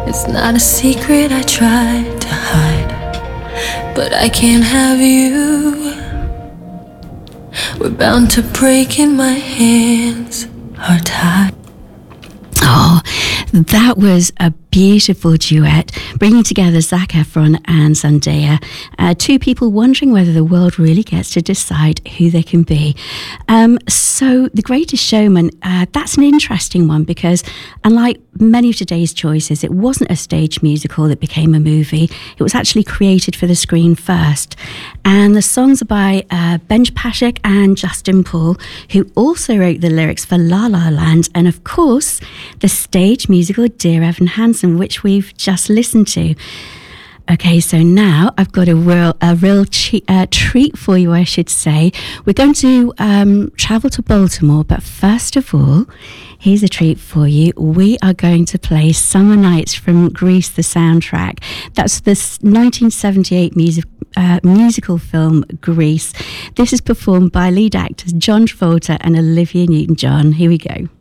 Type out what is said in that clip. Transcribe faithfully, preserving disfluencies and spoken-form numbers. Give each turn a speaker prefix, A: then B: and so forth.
A: It's not a secret I tried to hide, but I can't have you. We're bound to break and my hands are tied.
B: Oh, that was a beautiful duet, bringing together Zac Efron and Zendaya, uh, two people wondering whether the world really gets to decide who they can be. Um, so The Greatest Showman, uh, that's an interesting one because unlike many of today's choices, it wasn't a stage musical that became a movie. It was actually created for the screen first. And the songs are by uh, Benj Pasek and Justin Paul, who also wrote the lyrics for La La Land, and of course, the stage musical Dear Evan Hansen, which we've just listened to. Okay, so now I've got a real, a real che- uh, treat for you, I should say. We're going to um, travel to Baltimore, but first of all, here's a treat for you. We are going to play Summer Nights from Grease, the soundtrack. That's the nineteen seventy-eight music, uh, musical film Grease. This is performed by lead actors John Travolta and Olivia Newton-John. Here we go.